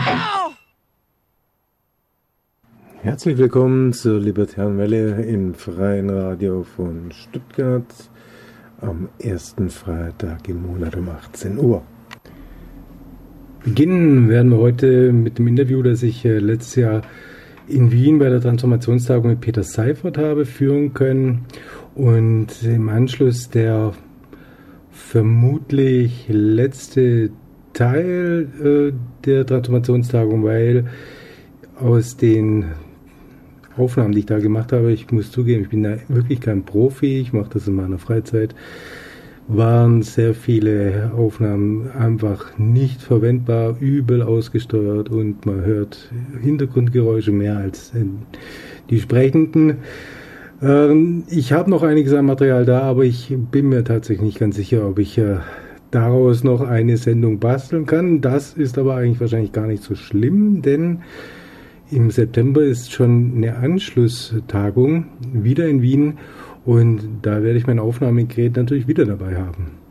Herzlich willkommen zur Libertären Welle im freien Radio von Stuttgart am ersten Freitag im Monat um 18 Uhr. Beginnen werden wir heute mit dem Interview, das ich letztes Jahr in Wien bei der Transformationstagung mit Peter Seifert habe führen können und im Anschluss der vermutlich letzte Teil der Transformationstagung, weil aus den Aufnahmen, die ich da gemacht habe, ich muss zugeben, ich bin da wirklich kein Profi, ich mache das in meiner Freizeit, waren sehr viele Aufnahmen einfach nicht verwendbar, übel ausgesteuert und man hört Hintergrundgeräusche mehr als die Sprechenden. Ich habe noch einiges an Material da, aber ich bin mir tatsächlich nicht ganz sicher, ob ich daraus noch eine Sendung basteln kann. Das ist aber eigentlich wahrscheinlich gar nicht so schlimm, denn im September ist schon eine Anschlusstagung wieder in Wien und da werde ich mein Aufnahmegerät natürlich wieder dabei haben.